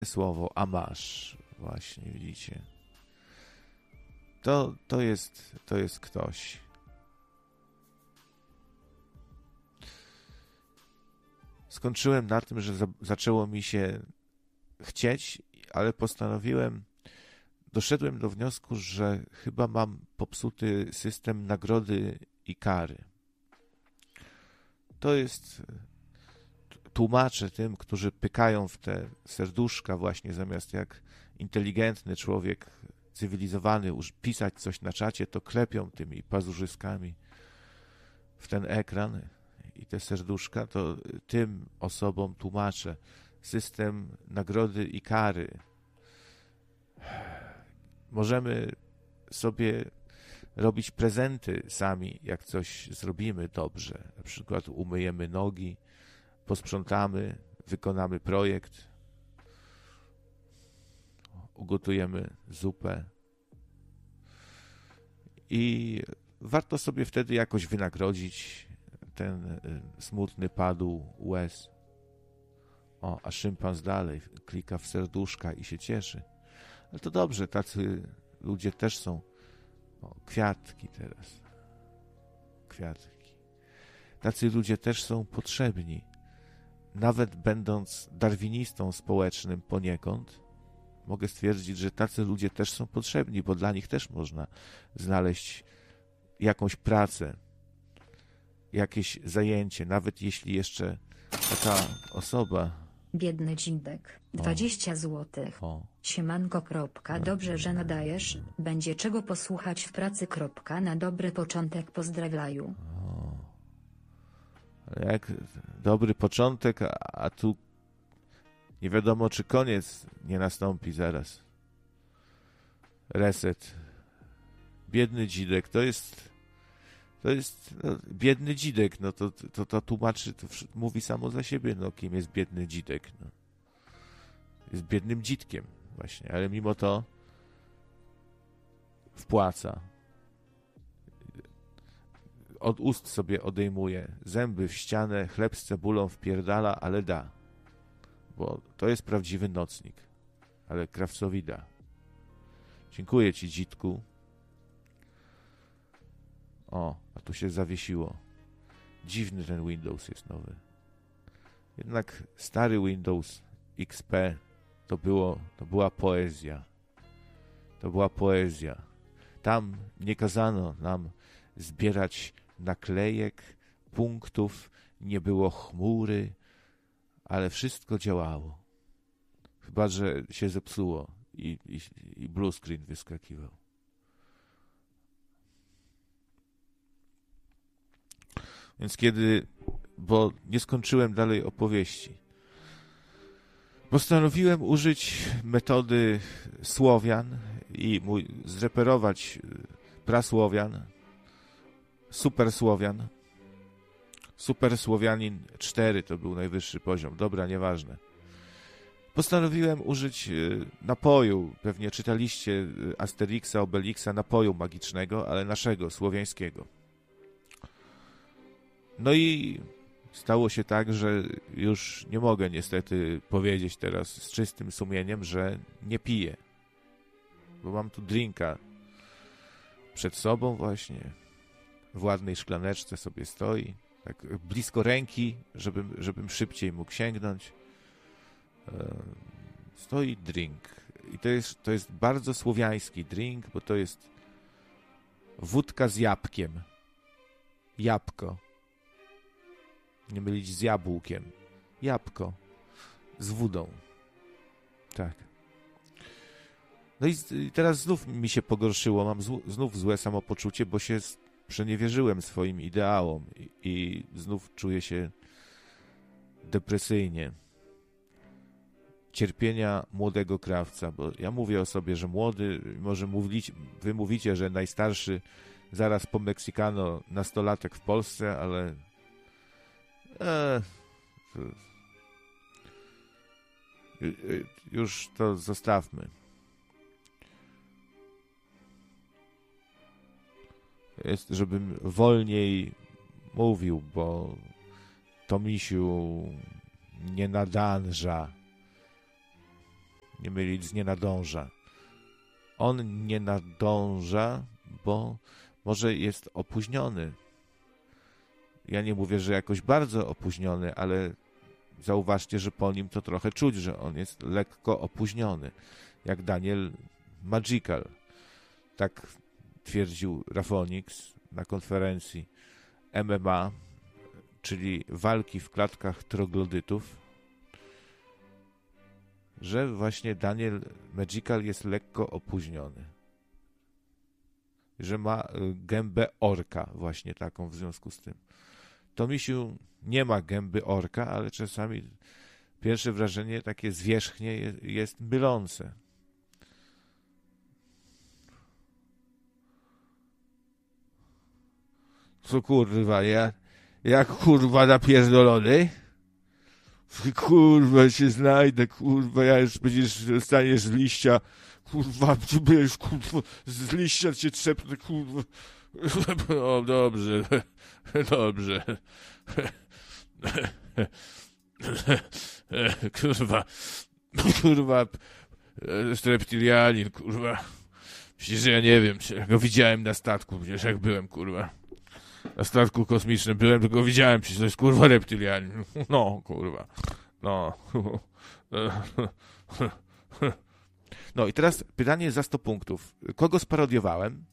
słowo, a masz. Właśnie, widzicie. To jest ktoś. Skończyłem na tym, że zaczęło mi się chcieć, ale doszedłem do wniosku, że chyba mam popsuty system nagrody i kary. To jest, tłumaczę tym, którzy pykają w te serduszka właśnie, zamiast jak inteligentny człowiek, cywilizowany, pisać coś na czacie, to klepią tymi pazurzyskami w ten ekran i te serduszka, to tym osobom tłumaczę system nagrody i kary. Możemy sobie robić prezenty sami, jak coś zrobimy dobrze. Na przykład umyjemy nogi, posprzątamy, wykonamy projekt, ugotujemy zupę i warto sobie wtedy jakoś wynagrodzić ten smutny padł łez. O, a szympan dalej klika w serduszka i się cieszy. Ale to dobrze, tacy ludzie też są. O, kwiatki teraz. Kwiatki. Tacy ludzie też są potrzebni. Nawet będąc darwinistą społecznym poniekąd, mogę stwierdzić, że tacy ludzie też są potrzebni, bo dla nich też można znaleźć jakąś pracę, jakieś zajęcie, nawet jeśli jeszcze taka osoba... Biedny dzidek, 20 złotych. Siemanko. Dobrze, że nadajesz, będzie czego posłuchać w pracy. Na dobry początek pozdrawiaju. Jak dobry początek, a tu nie wiadomo, czy koniec nie nastąpi zaraz. Reset. Biedny dzidek, to jest no, biedny dzidek, no to tłumaczy, to mówi samo za siebie, no kim jest biedny dzidek, no. Jest biednym dzidkiem właśnie, ale mimo to wpłaca. Od ust sobie odejmuje, zęby w ścianę, chleb z cebulą wpierdala, ale da. Bo to jest prawdziwy nocnik, ale krawcowi da. Dziękuję ci, dzidku. O, a tu się zawiesiło. Dziwny ten Windows jest nowy. Jednak stary Windows XP to była poezja. To była poezja. Tam nie kazano nam zbierać naklejek, punktów, nie było chmury, ale wszystko działało. Chyba że się zepsuło i blue screen wyskakiwał. Więc bo nie skończyłem dalej opowieści, postanowiłem użyć metody Słowian i zreperować prasłowian, Super Słowian. Super Słowianin 4 to był najwyższy poziom. Dobra, nieważne. Postanowiłem użyć napoju. Pewnie czytaliście Asterixa, Obelixa, napoju magicznego, ale naszego, słowiańskiego. No i stało się tak, że już nie mogę niestety powiedzieć teraz z czystym sumieniem, że nie piję. Bo mam tu drinka przed sobą właśnie. W ładnej szklaneczce sobie stoi. Tak blisko ręki, żebym szybciej mógł sięgnąć. Stoi drink. I to jest bardzo słowiański drink, bo to jest wódka z jabłkiem. Jabłko. Nie mylić z jabłkiem. Jabłko. Z wódą. Tak. No i teraz znów mi się pogorszyło. Mam znów złe samopoczucie, bo się przeniewierzyłem swoim ideałom i znów czuję się depresyjnie. Cierpienia młodego krawca, bo ja mówię o sobie, że młody, może wy mówicie, że najstarszy zaraz po Mexicano nastolatek w Polsce, ale już to zostawmy. Jest, żebym wolniej mówił, bo to misiu nie nadąża. nie mylić z nie nadąża. On nie nadąża, bo może jest opóźniony. Ja nie mówię, że jakoś bardzo opóźniony, ale zauważcie, że po nim to trochę czuć, że on jest lekko opóźniony. Jak Daniel Magical. Tak twierdził Rafonix na konferencji MMA, czyli walki w klatkach troglodytów, że właśnie Daniel Magical jest lekko opóźniony. Że ma gębę orka właśnie taką w związku z tym. Tomisiu nie ma gęby orka, ale czasami pierwsze wrażenie takie zwierzchnie jest mylące. Co kurwa, ja kurwa napierdolony? Kurwa się znajdę, kurwa, ja już będziesz dostaniesz z liścia, kurwa, będziesz, kurwa, z liścia cię trzepnę, kurwa. O, dobrze, kurwa, reptilianin, kurwa. Przecież ja nie wiem, ja go widziałem na statku, przecież jak byłem, kurwa. Na statku kosmicznym byłem, tylko widziałem, przecież to jest, kurwa, reptilianin. No, kurwa. No. No i teraz pytanie za 100 punktów. Kogo sparodiowałem?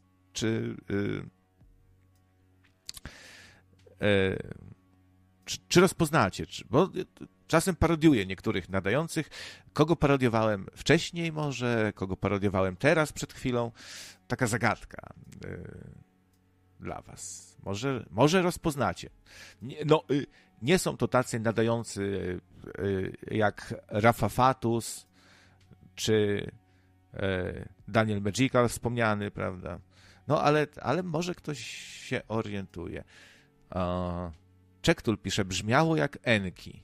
Czy rozpoznacie? Bo czasem parodiuję niektórych nadających. Kogo parodiowałem wcześniej może? Kogo parodiowałem teraz, przed chwilą? Taka zagadka dla was. Może rozpoznacie. Nie są to tacy nadający jak Rafa Fatus czy Daniel Magical wspomniany, prawda? No ale może ktoś się orientuje. Czektul pisze, brzmiało jak Enki.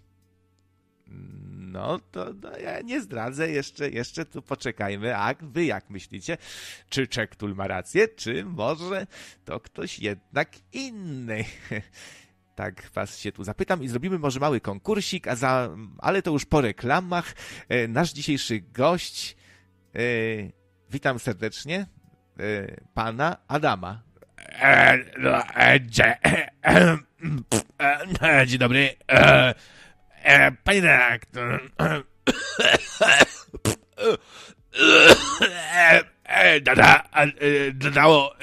No to ja nie zdradzę, jeszcze tu poczekajmy. A wy jak myślicie? Czy Czektul ma rację, czy może to ktoś jednak inny? Tak was się tu zapytam i zrobimy może mały konkursik, ale to już po reklamach. Nasz dzisiejszy gość, witam serdecznie, pana Adama. Dzień dobry. Panie redaktor. Dodało.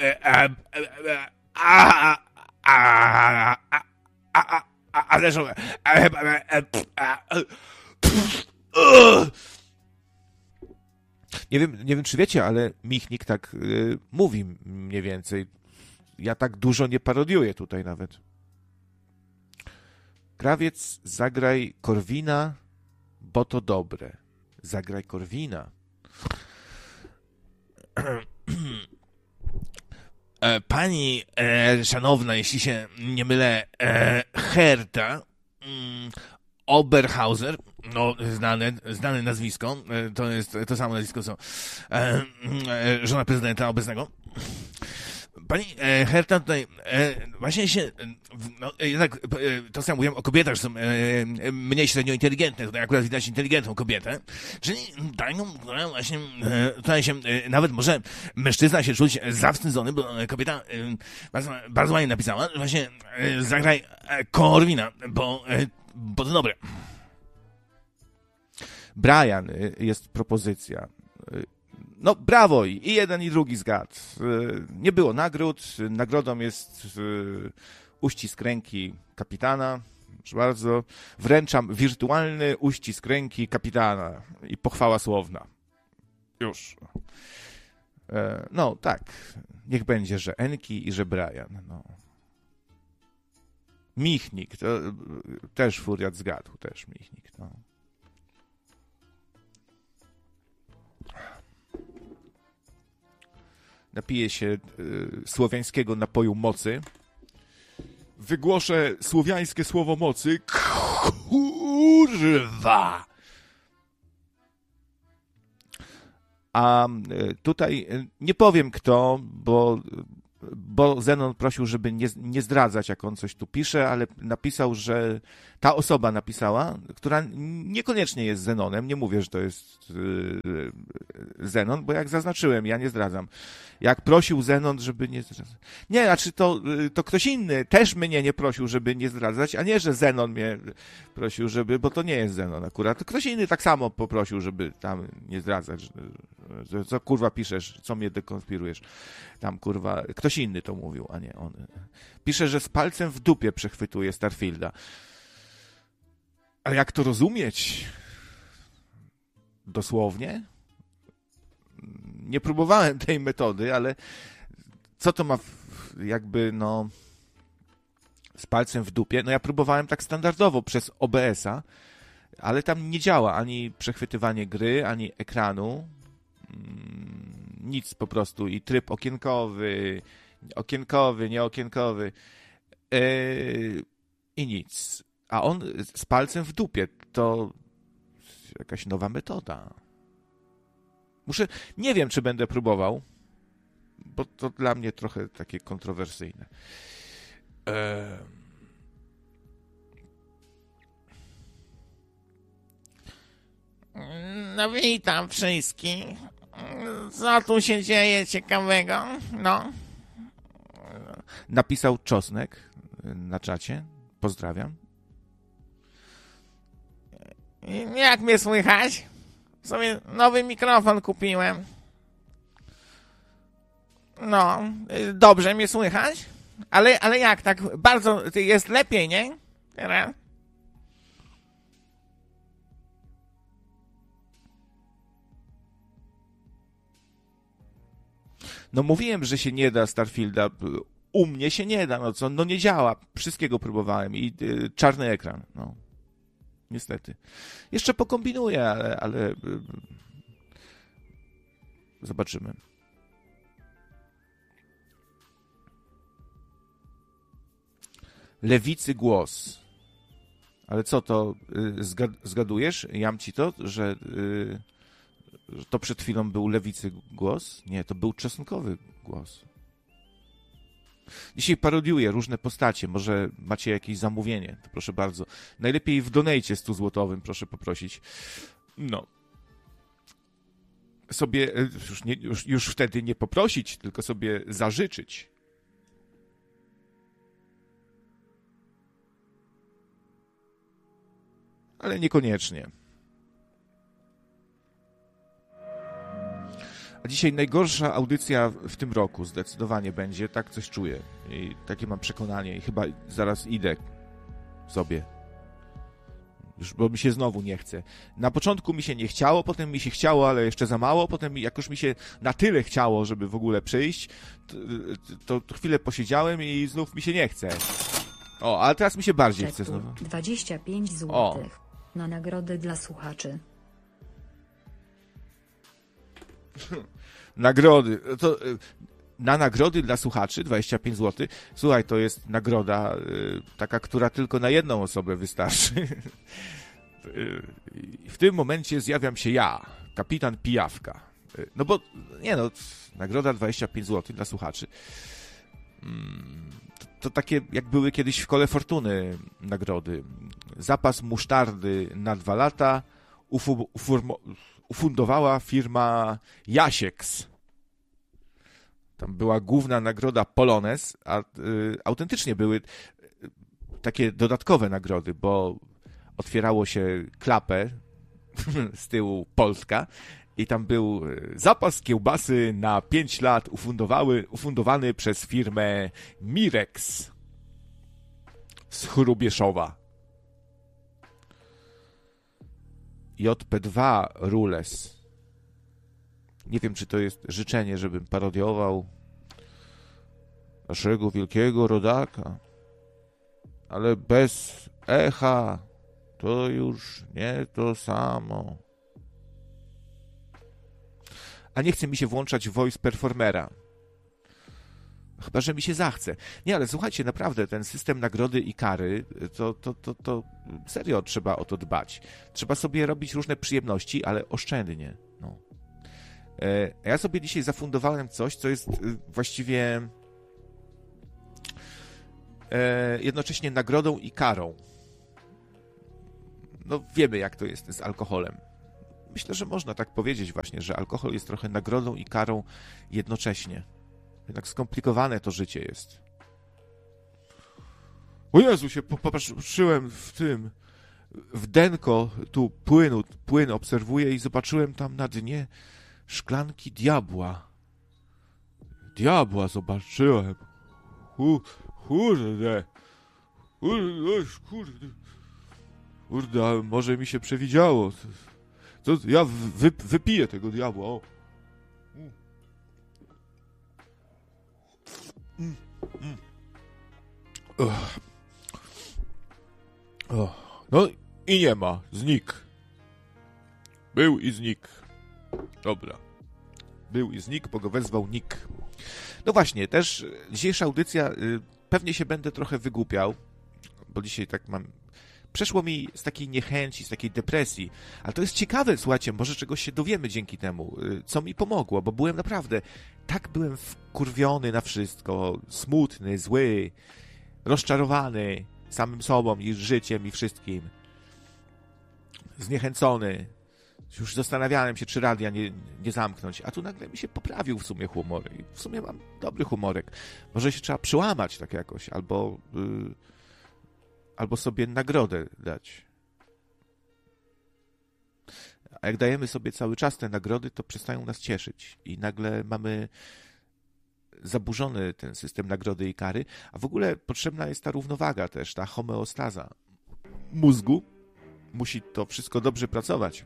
Nie wiem, czy wiecie, ale Michnik tak mówi mniej więcej. Ja tak dużo nie parodiuję tutaj nawet. Krawiec, zagraj Korwina, bo to dobre. Zagraj Korwina. Pani szanowna, jeśli się nie mylę, Herta Oberhauser, no znane nazwisko, to jest to samo nazwisko co żona prezydenta obecnego. Pani Herta tutaj właśnie się, no, jednak to co ja mówiłem o kobietach, że są mniej średnio inteligentne, tutaj akurat widać inteligentną kobietę, czyli taką, która właśnie tutaj się nawet może mężczyzna się czuć zawstydzony, bo kobieta bardzo ładnie napisała, że właśnie zagraj Korwina, bo to dobre. Brian, jest propozycja. No brawo, i jeden i drugi zgadł. Nie było nagród, nagrodą jest uścisk ręki kapitana. Proszę bardzo, wręczam wirtualny uścisk ręki kapitana i pochwała słowna. Już. No tak, niech będzie, że Enki i że Brian. No. Michnik, to też furiat zgadł, też Michnik. No. Napiję się słowiańskiego napoju mocy. Wygłoszę słowiańskie słowo mocy. Kurwa! A tutaj nie powiem kto, bo bo Zenon prosił, żeby nie zdradzać, jak on coś tu pisze, ale napisał, że ta osoba napisała, która niekoniecznie jest Zenonem, nie mówię, że to jest Zenon, bo jak zaznaczyłem, ja nie zdradzam. Jak prosił Zenon, żeby nie zdradzać. Nie, znaczy to ktoś inny też mnie nie prosił, żeby nie zdradzać, a nie, że Zenon mnie prosił, żeby, bo to nie jest Zenon akurat. To ktoś inny tak samo poprosił, żeby tam nie zdradzać. Co kurwa piszesz, co mnie dekonspirujesz? Tam kurwa, ktoś inny to mówił, a nie on. Pisze, że z palcem w dupie przechwytuje Starfielda. Ale jak to rozumieć? Dosłownie? Nie próbowałem tej metody, ale co to ma jakby, no, z palcem w dupie? No ja próbowałem tak standardowo przez OBS-a, ale tam nie działa ani przechwytywanie gry, ani ekranu. Nic po prostu. I tryb okienkowy, nieokienkowy i nic. A on z palcem w dupie. To jakaś nowa metoda. Nie wiem, czy będę próbował, bo to dla mnie trochę takie kontrowersyjne. No witam wszystkich. Co tu się dzieje ciekawego? No. Napisał Czosnek na czacie. Pozdrawiam. Jak mnie słychać? Sobie nowy mikrofon kupiłem. No, dobrze mnie słychać? Ale jak, tak bardzo jest lepiej, nie? Teraz? No mówiłem, że się nie da Starfielda. U mnie się nie da, no co? No nie działa. Wszystkiego próbowałem i czarny ekran, no. Niestety. Jeszcze pokombinuję, ale zobaczymy. Lewicy głos. Ale co to? Zgadujesz, Jamci, to, że to przed chwilą był lewicy głos? Nie, to był czosnkowy głos. Dzisiaj parodiuję różne postacie. Może macie jakieś zamówienie, to proszę bardzo. Najlepiej w donejcie 100 złotowym, proszę poprosić. No. Sobie już wtedy nie poprosić, tylko sobie zażyczyć. Ale niekoniecznie. A dzisiaj najgorsza audycja w tym roku zdecydowanie będzie, tak coś czuję. I takie mam przekonanie i chyba zaraz idę sobie. Już, bo mi się znowu nie chce. Na początku mi się nie chciało, potem mi się chciało, ale jeszcze za mało, potem jak już mi się na tyle chciało, żeby w ogóle przyjść, to chwilę posiedziałem i znów mi się nie chce. O, ale teraz mi się bardziej chce znowu. 25 zł na nagrody dla słuchaczy. Nagrody. To, na nagrody dla słuchaczy 25 zł. Słuchaj, to jest nagroda taka, która tylko na jedną osobę wystarczy. W tym momencie zjawiam się ja, kapitan Pijawka. No bo, nie no, nagroda 25 zł dla słuchaczy. To takie, jak były kiedyś w Kole Fortuny nagrody. Zapas musztardy na 2 lata ufundowała firma Jasieks. Tam była główna nagroda Polones, a autentycznie były takie dodatkowe nagrody, bo otwierało się klapę z tyłu Polska i tam był zapas kiełbasy na 5 lat ufundowany przez firmę Mirex z Chrubieszowa. JP2 Rules. Nie wiem, czy to jest życzenie, żebym parodiował naszego wielkiego rodaka, ale bez echa to już nie to samo. A nie chce mi się włączać voice performera. Chyba że mi się zachce. Nie, ale słuchajcie, naprawdę, ten system nagrody i kary, to serio trzeba o to dbać. Trzeba sobie robić różne przyjemności, ale oszczędnie. No. Ja sobie dzisiaj zafundowałem coś, co jest właściwie jednocześnie nagrodą i karą. No wiemy, jak to jest z alkoholem. Myślę, że można tak powiedzieć właśnie, że alkohol jest trochę nagrodą i karą jednocześnie. Jednak skomplikowane to życie jest. O Jezu, się popatrzyłem w denko, tu płyn obserwuję i zobaczyłem tam na dnie szklanki diabła. Diabła zobaczyłem. Kurde. Kurde, a może mi się przewidziało. To ja wypiję tego diabła. O. No i nie ma. Znikł. Był i znikł. Dobra. Był i znikł, bo go wezwał Nick. No właśnie, też dzisiejsza audycja, pewnie się będę trochę wygłupiał, bo dzisiaj tak mam... Przeszło mi z takiej niechęci, z takiej depresji, ale to jest ciekawe, słuchajcie, może czegoś się dowiemy dzięki temu, co mi pomogło, bo byłem naprawdę, tak byłem wkurwiony na wszystko, smutny, zły, rozczarowany samym sobą i życiem i wszystkim, zniechęcony. Już zastanawiałem się, czy radia nie zamknąć, a tu nagle mi się poprawił w sumie humor i w sumie mam dobry humorek. Może się trzeba przełamać tak jakoś, albo sobie nagrodę dać. A jak dajemy sobie cały czas te nagrody, to przestają nas cieszyć i nagle mamy zaburzony ten system nagrody i kary, a w ogóle potrzebna jest ta równowaga też, ta homeostaza mózgu. Musi to wszystko dobrze pracować.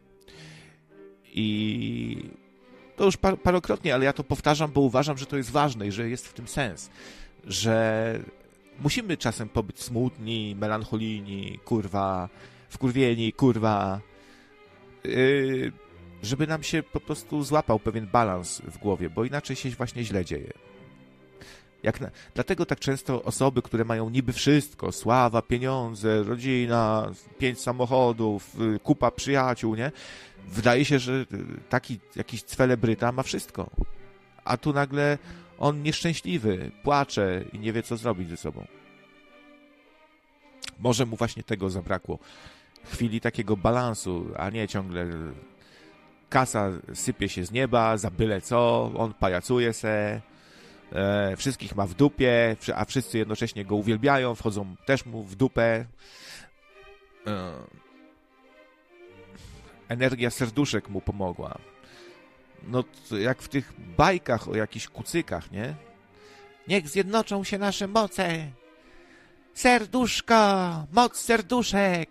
I to już parokrotnie, ale ja to powtarzam, bo uważam, że to jest ważne i że jest w tym sens, że musimy czasem pobyć smutni, melancholijni, kurwa, wkurwieni, kurwa, żeby nam się po prostu złapał pewien balans w głowie, bo inaczej się właśnie źle dzieje. Dlatego tak często osoby, które mają niby wszystko, sława, pieniądze, rodzina, 5 samochodów, kupa przyjaciół, nie? Wydaje się, że taki jakiś celebryta ma wszystko. A tu nagle on nieszczęśliwy, płacze i nie wie, co zrobić ze sobą. Może mu właśnie tego zabrakło. Chwili takiego balansu, a nie ciągle kasa sypie się z nieba, za byle co, on pajacuje se, wszystkich ma w dupie, a wszyscy jednocześnie go uwielbiają, wchodzą też mu w dupę. Energia serduszek mu pomogła. No, jak w tych bajkach o jakichś kucykach, nie? Niech zjednoczą się nasze moce. Serduszka, moc serduszek.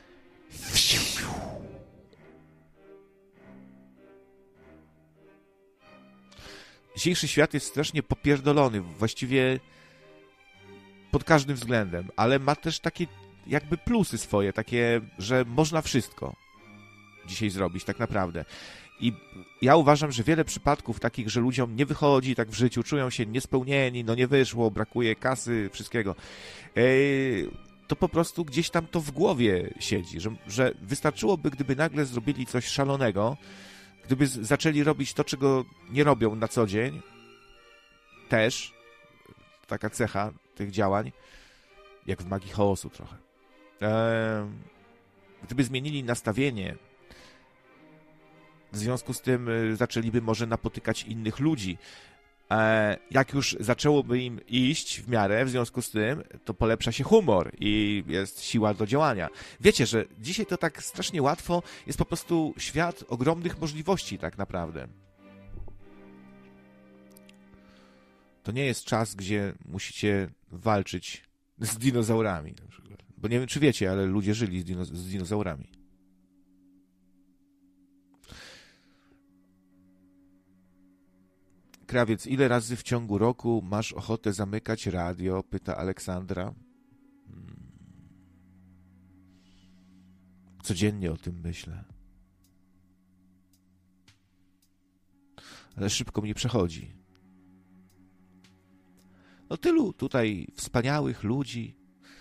Dzisiejszy świat jest strasznie popierdolony, właściwie pod każdym względem, ale ma też takie jakby plusy swoje, takie, że można wszystko dzisiaj zrobić tak naprawdę. I ja uważam, że wiele przypadków takich, że ludziom nie wychodzi tak w życiu, czują się niespełnieni, no nie wyszło, brakuje kasy, wszystkiego, to po prostu gdzieś tam to w głowie siedzi, że wystarczyłoby, gdyby nagle zrobili coś szalonego, gdyby zaczęli robić to, czego nie robią na co dzień, też taka cecha tych działań, jak w Magii Chaosu trochę. Gdyby zmienili nastawienie, w związku z tym zaczęliby może napotykać innych ludzi. Jak już zaczęłoby im iść w miarę, w związku z tym, to polepsza się humor i jest siła do działania. Wiecie, że dzisiaj to tak strasznie łatwo, jest po prostu świat ogromnych możliwości tak naprawdę. To nie jest czas, gdzie musicie walczyć z dinozaurami. Na przykład. Bo nie wiem, czy wiecie, ale ludzie żyli z dinozaurami. Krawiec, ile razy w ciągu roku masz ochotę zamykać radio? Pyta Aleksandra. Codziennie o tym myślę. Ale szybko mnie przechodzi. No tylu tutaj wspaniałych ludzi,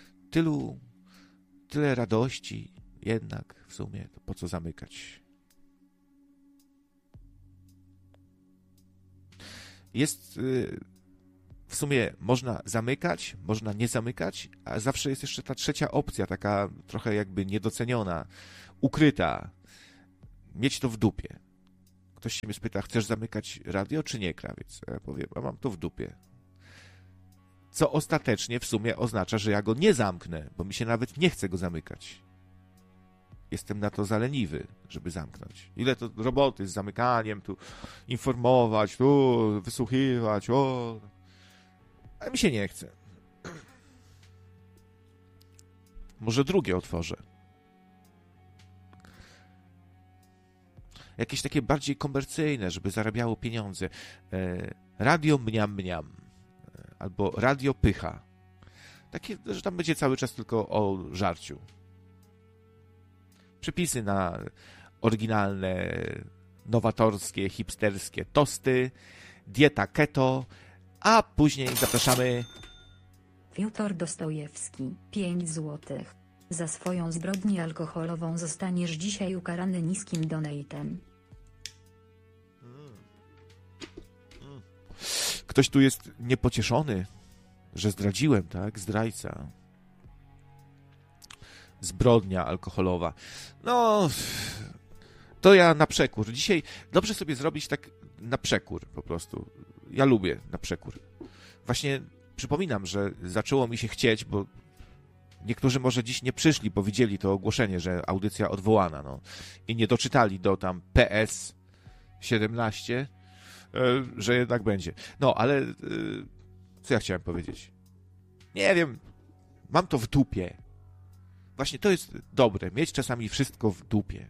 tyle radości, jednak w sumie to po co zamykać? sumie można zamykać, można nie zamykać, a zawsze jest jeszcze ta trzecia opcja, taka trochę jakby niedoceniona, ukryta. Mieć to w dupie. Ktoś się mnie spyta, chcesz zamykać radio, czy nie, Krawiec? Ja powiem, a mam to w dupie. Co ostatecznie w sumie oznacza, że ja go nie zamknę, bo mi się nawet nie chce go zamykać. Jestem na to zaleniwy, żeby zamknąć. Ile to roboty z zamykaniem, tu informować, tu wysłuchiwać, a mi się nie chce. Może drugie otworzę. Jakieś takie bardziej komercyjne, żeby zarabiało pieniądze. Radio Mniam Mniam. Albo Radio Pycha. Takie, że tam będzie cały czas tylko o żarciu. Przepisy na oryginalne, nowatorskie, hipsterskie tosty, dieta keto, a później zapraszamy... Fiutor Dostojewski, 5 złotych. Za swoją zbrodnię alkoholową zostaniesz dzisiaj ukarany niskim donatem. Ktoś tu jest niepocieszony, że zdradziłem, tak? Zdrajca. Zbrodnia alkoholowa. No, to ja na przekór. Dzisiaj dobrze sobie zrobić tak na przekór po prostu. Ja lubię na przekór. Właśnie przypominam, że zaczęło mi się chcieć, bo niektórzy może dziś nie przyszli, bo widzieli to ogłoszenie, że audycja odwołana, no. I nie doczytali do tam PS 17, że jednak będzie. No, ale co ja chciałem powiedzieć? Nie wiem, mam to w dupie. Właśnie to jest dobre, mieć czasami wszystko w dupie.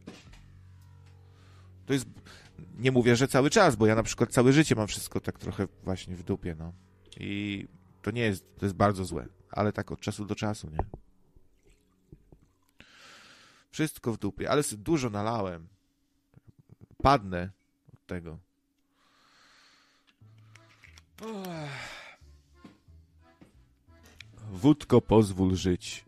To jest, nie mówię, że cały czas, bo ja na przykład całe życie mam wszystko tak trochę właśnie w dupie, no. I to nie jest, to jest bardzo złe, ale tak od czasu do czasu, nie? Wszystko w dupie, ale dużo nalałem. Padnę od tego. Wódko, pozwól żyć.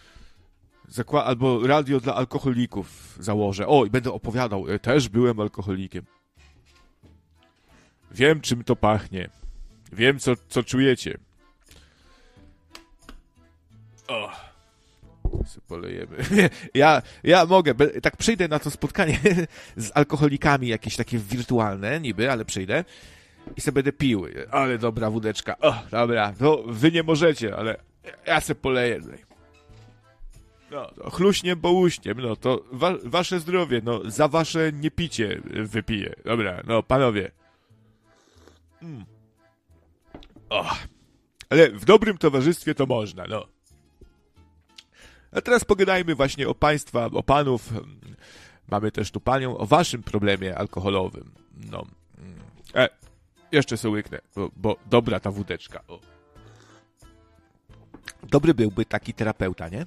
Albo radio dla alkoholików założę. O, i będę opowiadał. Też byłem alkoholikiem. Wiem, czym to pachnie. Wiem, co czujecie. O. Polejemy. Ja mogę. Tak przyjdę na to spotkanie z alkoholikami, jakieś takie wirtualne niby, ale przyjdę i sobie będę pił. Ale dobra wódeczka. O, dobra. No, wy nie możecie, ale ja se poleję. No, chluśniem, bołuśniem, no to wasze zdrowie, no za wasze niepicie wypiję. Dobra, no panowie. O, ale w dobrym towarzystwie to można, no. A teraz pogadajmy właśnie o państwa, o panów. Mamy też tu panią, o waszym problemie alkoholowym. No. Jeszcze sobie łyknę, bo dobra ta wódeczka. O. Dobry byłby taki terapeuta, nie?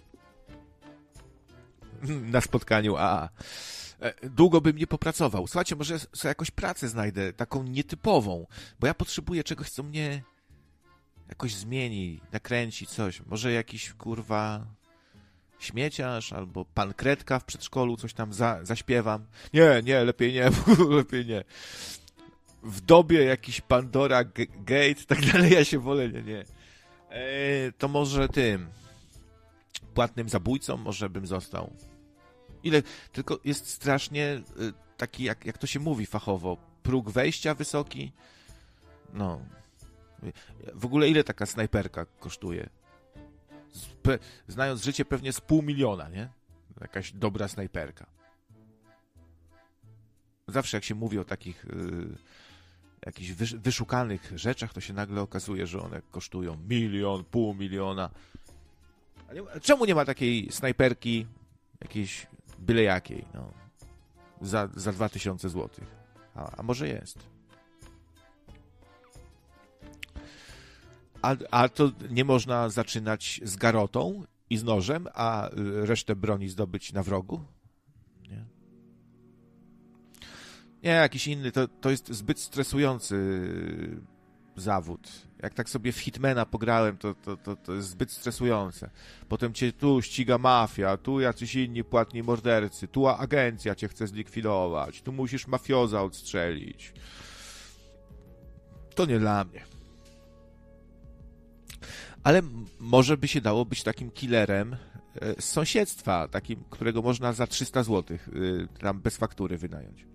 Na spotkaniu AA. Długo bym nie popracował. Słuchajcie, może sobie jakąś pracę znajdę, taką nietypową, bo ja potrzebuję czegoś, co mnie jakoś zmieni, nakręci coś. Może jakiś, kurwa, śmieciarz albo pan Kredka w przedszkolu, coś tam zaśpiewam. Nie, lepiej nie, lepiej nie. W dobie jakiś Pandora Gate, tak dalej, ja się wolę, nie. To może tym płatnym zabójcą może bym został. Tylko jest strasznie taki, jak to się mówi fachowo, próg wejścia wysoki. No. W ogóle ile taka snajperka kosztuje? Znając życie pewnie z 500 000, nie? Jakaś dobra snajperka. Zawsze jak się mówi o takich jakichś wyszukanych rzeczach, to się nagle okazuje, że one kosztują 1 000 000, 500 000. Czemu nie ma takiej snajperki jakiejś byle jakiej, no, za 2000 złotych? A może jest. A to nie można zaczynać z garotą i z nożem, a resztę broni zdobyć na wrogu? Nie, jakiś inny. To jest zbyt stresujący zawód. Jak tak sobie w Hitmana pograłem, to jest zbyt stresujące. Potem cię tu ściga mafia, tu jacyś inni płatni mordercy, tu agencja cię chce zlikwidować, tu musisz mafioza odstrzelić. To nie dla mnie. Ale może by się dało być takim killerem z sąsiedztwa, takim, którego można za 300 zł tam bez faktury wynająć.